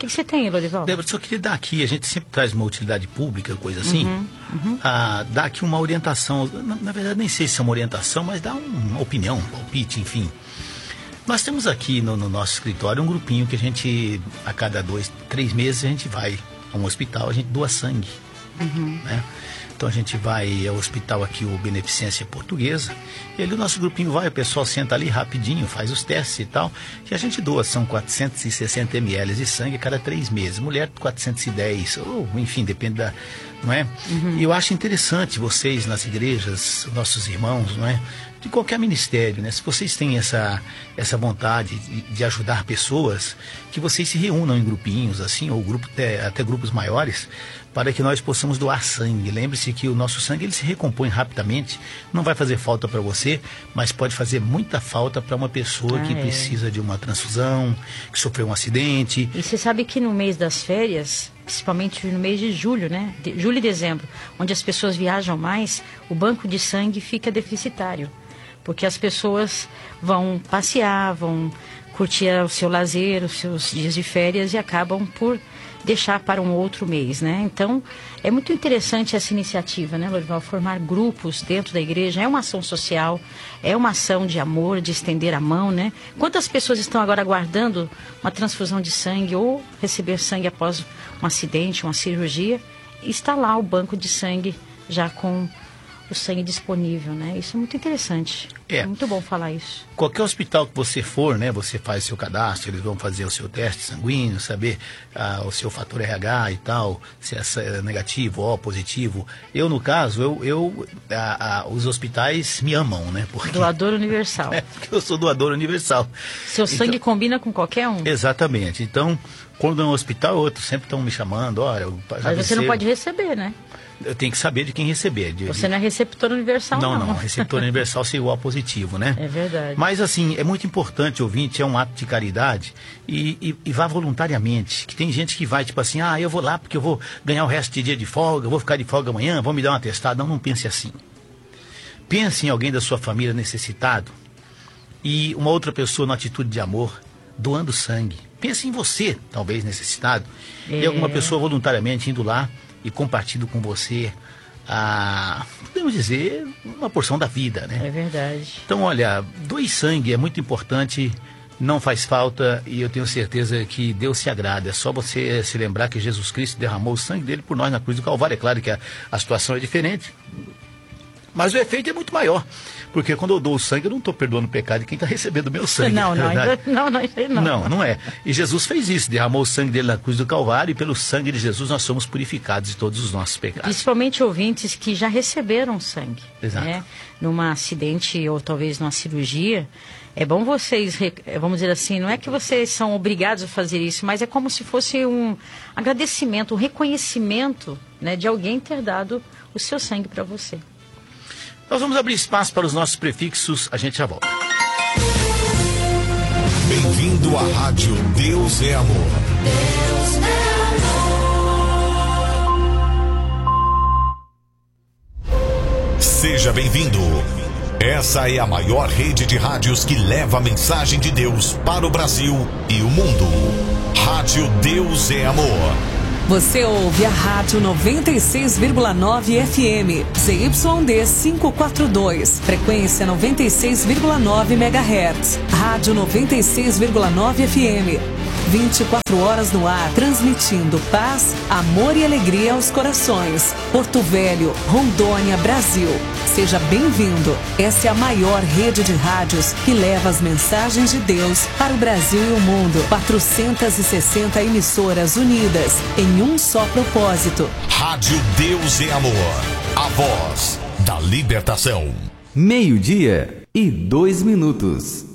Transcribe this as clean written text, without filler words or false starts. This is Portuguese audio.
que você tem, Lorival? Débora, só queria dar aqui, a gente sempre traz uma utilidade pública, coisa assim, dar aqui uma orientação, na verdade nem sei se é uma orientação, mas dá uma opinião, um palpite, enfim. Nós temos aqui no nosso escritório um grupinho que a gente, a cada 2, 3 meses, a gente vai a um hospital, a gente doa sangue, né? Então a gente vai ao hospital aqui, o Beneficência Portuguesa, e ali o nosso grupinho vai, o pessoal senta ali rapidinho, faz os testes e tal, e a gente doa, são 460 ml de sangue a cada 3 meses, mulher 410, ou enfim, depende da, não é? E eu acho interessante vocês nas igrejas, nossos irmãos, não é? De qualquer ministério, né? Se vocês têm essa vontade de ajudar pessoas, que vocês se reúnam em grupinhos, assim, ou até grupos maiores, para que nós possamos doar sangue. Lembre-se que o nosso sangue ele se recompõe rapidamente, não vai fazer falta para você, mas pode fazer muita falta para uma pessoa que precisa de uma transfusão, que sofreu um acidente. E você sabe que no mês das férias, principalmente no mês de julho, né? Julho e dezembro, onde as pessoas viajam mais, o banco de sangue fica deficitário. Porque as pessoas vão passear, vão curtir o seu lazer, os seus dias de férias e acabam por deixar para um outro mês, né? Então, é muito interessante essa iniciativa, né, Lorival? Formar grupos dentro da igreja, é uma ação social, é uma ação de amor, de estender a mão, né? Quantas pessoas estão agora aguardando uma transfusão de sangue ou receber sangue após um acidente, uma cirurgia? E está lá o banco de sangue já com o sangue disponível, né? Isso é muito interessante. É muito bom falar isso. Qualquer hospital que você for, né? Você faz o seu cadastro, eles vão fazer o seu teste sanguíneo, saber o seu fator RH e tal, se é negativo ou positivo. Eu, no caso, os hospitais me amam, né? Porque, doador universal. Porque eu sou doador universal. Seu sangue combina com qualquer um. Exatamente. Então, quando é um hospital, outros sempre estão me chamando, olha... Mas você não pode receber, né? Eu tenho que saber de quem receber. Você não é receptor universal, não. Não, receptor universal seria igual positivo, né? É verdade. Mas, assim, é muito importante, ouvinte, é um ato de caridade e vá voluntariamente. Que tem gente que vai, tipo assim, eu vou lá porque eu vou ganhar o resto de dia de folga, vou ficar de folga amanhã, vou me dar um atestado. Não pense assim. Pense em alguém da sua família necessitado e uma outra pessoa numa atitude de amor, doando sangue. Pense em você, talvez necessitado, e alguma pessoa voluntariamente indo lá e compartilho com você podemos dizer, uma porção da vida, né? É verdade. Então, olha, doe sangue é muito importante, não faz falta e eu tenho certeza que Deus se agrada. É só você se lembrar que Jesus Cristo derramou o sangue dele por nós na cruz do Calvário. É claro que a situação é diferente, mas o efeito é muito maior. Porque quando eu dou o sangue, eu não estou perdoando o pecado de quem está recebendo o meu sangue. Não, não. Não é. E Jesus fez isso, derramou o sangue dele na cruz do Calvário e pelo sangue de Jesus nós somos purificados de todos os nossos pecados. Principalmente ouvintes que já receberam sangue. Exato. Né? Num acidente ou talvez numa cirurgia, é bom vocês, vamos dizer assim, não é que vocês são obrigados a fazer isso, mas é como se fosse um agradecimento, um reconhecimento, né, de alguém ter dado o seu sangue para você. Nós vamos abrir espaço para os nossos prefixos, a gente já volta. Bem-vindo à Rádio Deus é Amor. Deus é amor. Seja bem-vindo. Essa é a maior rede de rádios que leva a mensagem de Deus para o Brasil e o mundo. Rádio Deus é Amor. Você ouve a Rádio 96,9 FM, ZYD 542, frequência 96,9 MHz. Rádio 96,9 FM, 24 horas no ar, transmitindo paz, amor e alegria aos corações. Porto Velho, Rondônia, Brasil. Seja bem-vindo. Essa é a maior rede de rádios que leva as mensagens de Deus para o Brasil e o mundo. 460 emissoras unidas em um só propósito. Rádio Deus é Amor. A voz da libertação. 12:02.